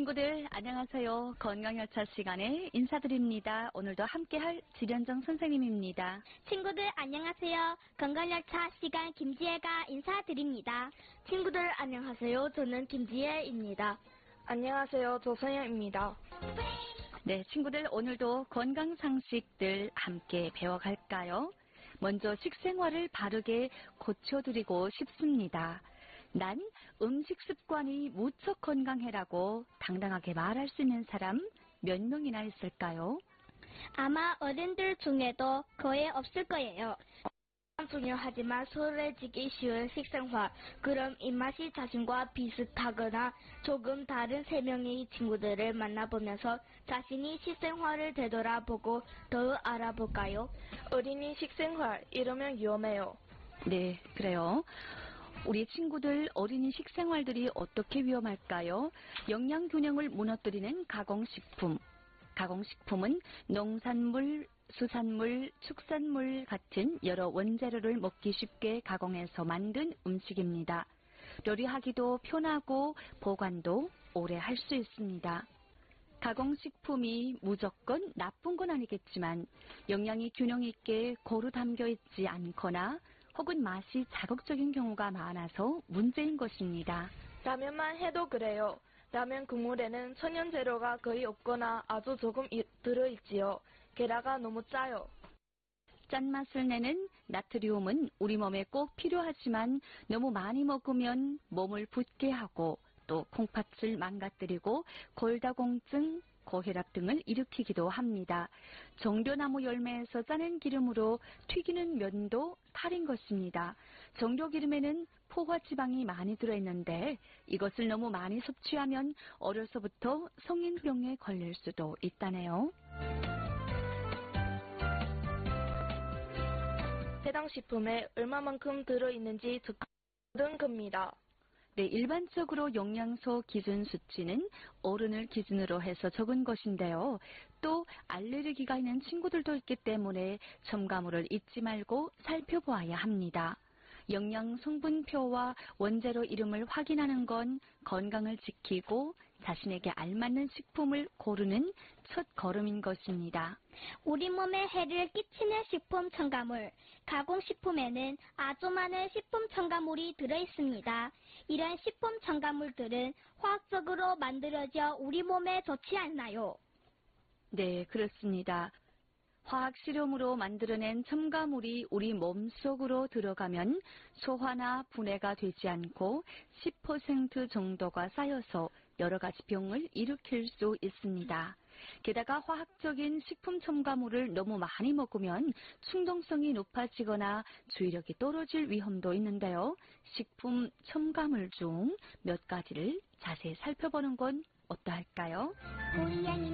친구들 안녕하세요. 건강열차 시간에 인사드립니다. 오늘도 함께할 지련정 선생님입니다. 친구들 안녕하세요. 건강열차 시간 김지혜가 인사드립니다. 친구들 안녕하세요. 저는 김지혜입니다. 안녕하세요. 조성영입니다. 네, 친구들 오늘도 건강 상식들 함께 배워갈까요? 먼저 식생활을 바르게 고쳐드리고 싶습니다. 난 음식 습관이 무척 건강해라고 당당하게 말할 수 있는 사람 몇 명이나 있을까요? 아마 어른들 중에도 거의 없을 거예요. 중요하지만 소홀해지기 쉬운 식생활. 그럼 입맛이 자신과 비슷하거나 조금 다른 세 명의 친구들을 만나보면서 자신이 식생활을 되돌아보고 더 알아볼까요? 어린이 식생활, 이러면 위험해요. 네, 그래요. 우리 친구들 어린이 식생활들이 어떻게 위험할까요? 영양 균형을 무너뜨리는 가공식품. 가공식품은 농산물, 수산물, 축산물 같은 여러 원재료를 먹기 쉽게 가공해서 만든 음식입니다. 요리하기도 편하고 보관도 오래 할 수 있습니다. 가공식품이 무조건 나쁜 건 아니겠지만 영양이 균형 있게 고루 담겨 있지 않거나 혹은 맛이 자극적인 경우가 많아서 문제인 것입니다. 라면만 해도 그래요. 라면 국물에는 천연 재료가 거의 없거나 아주 조금 들어있지요. 게다가 너무 짜요. 짠맛을 내는 나트륨은 우리 몸에 꼭 필요하지만 너무 많이 먹으면 몸을 붓게 하고 또 콩팥을 망가뜨리고 골다공증, 고혈압 등을 일으키기도 합니다. 정겨나무 열매에서 짜낸 기름으로 튀기는 면도 탈인 것입니다. 정겨기름에는 포화지방이 많이 들어있는데 이것을 너무 많이 섭취하면 어려서부터 성인병에 걸릴 수도 있다네요. 해당 식품에 얼마만큼 들어있는지 적은 겁니다. 네, 일반적으로 영양소 기준 수치는 어른을 기준으로 해서 적은 것인데요. 또 알레르기가 있는 친구들도 있기 때문에 첨가물을 잊지 말고 살펴보아야 합니다. 영양 성분표와 원재료 이름을 확인하는 건 건강을 지키고 자신에게 알맞는 식품을 고르는 첫 걸음인 것입니다. 우리 몸에 해를 끼치는 식품 첨가물, 가공식품에는 아주 많은 식품 첨가물이 들어있습니다. 이런 식품 첨가물들은 화학적으로 만들어져 우리 몸에 좋지 않나요? 네, 그렇습니다. 화학 실험으로 만들어낸 첨가물이 우리 몸속으로 들어가면 소화나 분해가 되지 않고 10% 정도가 쌓여서 여러 가지 병을 일으킬 수 있습니다. 게다가 화학적인 식품 첨가물을 너무 많이 먹으면 충동성이 높아지거나 주의력이 떨어질 위험도 있는데요. 식품 첨가물 중 몇 가지를 자세히 살펴보는 건 어떠할까요?